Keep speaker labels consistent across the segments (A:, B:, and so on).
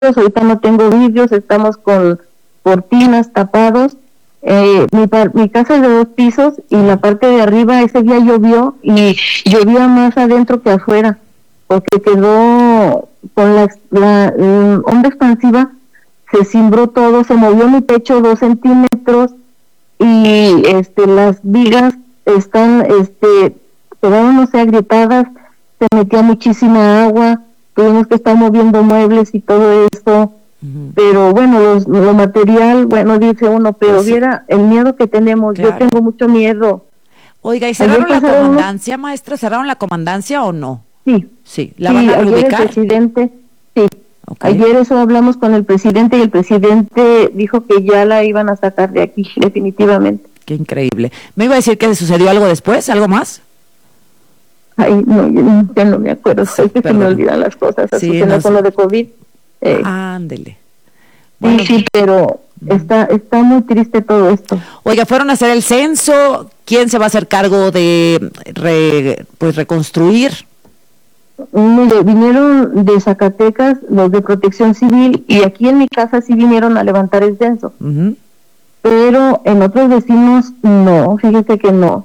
A: ahorita no tengo vidrios, estamos con cortinas tapados. Mi casa es de 2 pisos y la parte de arriba ese día llovió y llovía más adentro que afuera, porque quedó con la onda expansiva, se cimbró todo, se movió mi techo 2 centímetros y las vigas están quedaron, no sé, agrietadas, se metía muchísima agua, tuvimos que estar moviendo muebles y todo eso. Pero bueno, lo material, bueno, dice uno, pero pues, viera el miedo que tenemos, claro. Yo tengo mucho miedo.
B: Oiga, ¿y cerraron la comandancia, maestra? ¿Cerraron la comandancia o no?
A: Sí.
B: ¿La van a reubicar?
A: El presidente, sí. Okay. Ayer eso hablamos con el presidente y el presidente dijo que ya la iban a sacar de aquí, definitivamente.
B: Qué increíble. ¿Me iba a decir que sucedió algo después, algo más?
A: Ay, no, ya no me acuerdo, sí, es que se me olvidan las cosas, así que no con lo de COVID.
B: Ándele.
A: Bueno, sí, pero está muy triste todo esto.
B: Oiga, fueron a hacer el censo. ¿Quién se va a hacer cargo de reconstruir?
A: Mire, vinieron de Zacatecas los de Protección Civil y aquí en mi casa sí vinieron a levantar el censo. Pero en otros vecinos no, fíjese que no.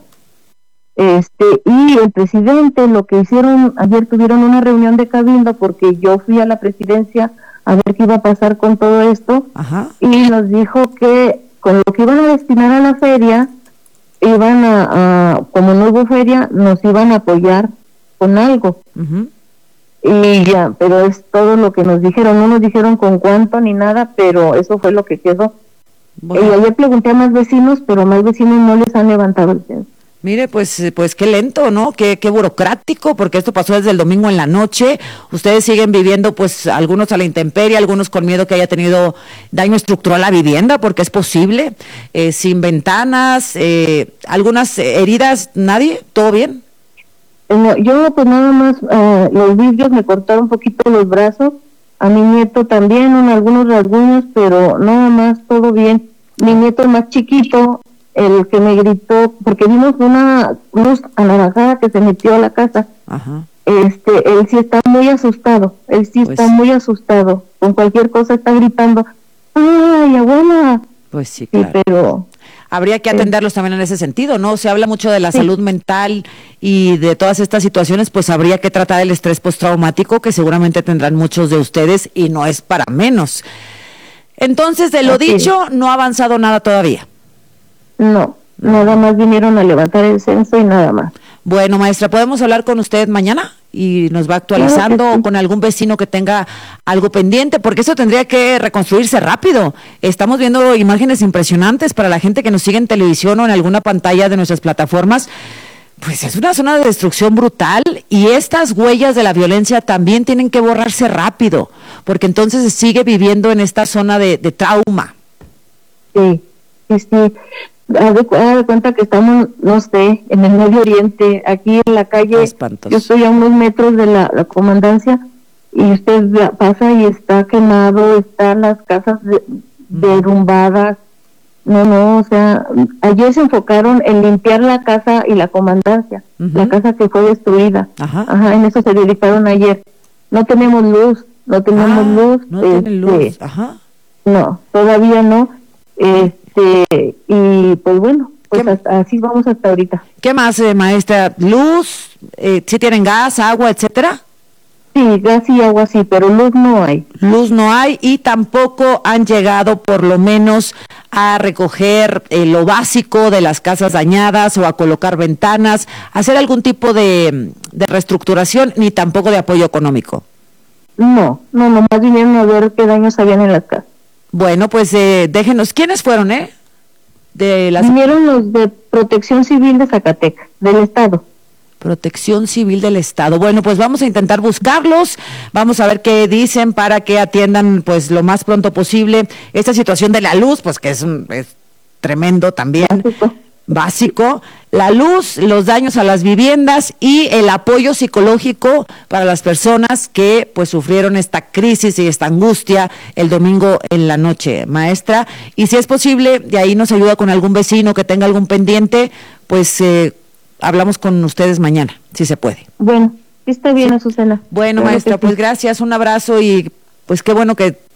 A: Y el presidente, lo que hicieron, ayer tuvieron una reunión de cabildo porque yo fui a la presidencia a ver qué iba a pasar con todo esto. Ajá. Y nos dijo que con lo que iban a destinar a la feria, iban como no hubo feria, nos iban a apoyar con algo. Y ya, pero es todo lo que nos dijeron, no nos dijeron con cuánto ni nada, pero eso fue lo que quedó. Bueno. Y ayer pregunté a más vecinos, pero más vecinos no les han levantado el censo.
B: Mire, pues qué lento, ¿no? Qué burocrático, porque esto pasó desde el domingo en la noche. Ustedes siguen viviendo, pues, algunos a la intemperie, algunos con miedo que haya tenido daño estructural a la vivienda, porque es posible, sin ventanas, algunas heridas, ¿nadie? ¿Todo bien?
A: No, yo, pues, nada más, los vidrios me cortaron un poquito los brazos, a mi nieto también, algunos rasguños, pero nada más, todo bien. Mi nieto más chiquito, el que me gritó, porque vimos una luz anaranjada que se metió a la casa. Ajá. Él sí está muy asustado, está muy asustado, con cualquier cosa está gritando, ¡ay, abuela!
B: Pues sí, claro.
A: Sí, pero
B: habría que atenderlos también en ese sentido, ¿no? Se habla mucho de la salud mental y de todas estas situaciones, pues habría que tratar el estrés postraumático que seguramente tendrán muchos de ustedes y no es para menos. Entonces, de lo dicho, no ha avanzado nada todavía.
A: No, nada más vinieron a levantar el censo y nada más.
B: Bueno, maestra, ¿podemos hablar con usted mañana? Y nos va actualizando, claro, o con algún vecino que tenga algo pendiente, porque eso tendría que reconstruirse rápido. Estamos viendo imágenes impresionantes para la gente que nos sigue en televisión o en alguna pantalla de nuestras plataformas. Pues es una zona de destrucción brutal y estas huellas de la violencia también tienen que borrarse rápido, porque entonces se sigue viviendo en esta zona de trauma.
A: Sí. Haz de cuenta que estamos, no sé, en el Medio Oriente, aquí en la calle. Espantoso. Yo estoy a unos metros de la comandancia y usted pasa y está quemado, están las casas derrumbadas. No, o sea, ayer se enfocaron en limpiar la casa y la comandancia, la casa que fue destruida. Ajá, en eso se dedicaron ayer. No tenemos luz. No tienen luz. Ajá. No, todavía no. Y pues bueno, pues así vamos hasta ahorita.
B: ¿Qué más, maestra? ¿Luz? ¿Sí tienen gas, agua, etcétera?
A: Sí, gas y agua sí, pero luz no hay.
B: Luz no hay y tampoco han llegado por lo menos a recoger lo básico de las casas dañadas o a colocar ventanas, hacer algún tipo de reestructuración, ni tampoco de apoyo económico.
A: No, nomás vinieron a ver qué daños habían en las casas.
B: Bueno, pues déjenos, ¿quiénes fueron,
A: Vinieron los de Protección Civil de Zacatecas, del Estado.
B: Protección Civil del Estado. Bueno, pues vamos a intentar buscarlos, vamos a ver qué dicen para que atiendan pues lo más pronto posible esta situación de la luz, pues que es tremendo también. Básico, la luz, los daños a las viviendas y el apoyo psicológico para las personas que pues sufrieron esta crisis y esta angustia el domingo en la noche, maestra. Y si es posible, de ahí nos ayuda con algún vecino que tenga algún pendiente, pues hablamos con ustedes mañana, si se puede.
A: Bueno, está bien, Azucena.
B: Bueno, maestra, pues gracias, un abrazo y pues qué bueno que